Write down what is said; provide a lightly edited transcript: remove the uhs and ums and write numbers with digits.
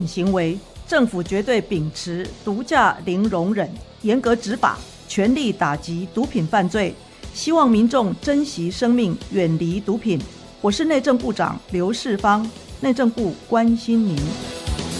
行为，政府绝对秉持毒驾零容忍，严格执法，全力打击毒品犯罪，希望民众珍惜生命，远离毒品。我是内政部长刘世芳，内政部关心您。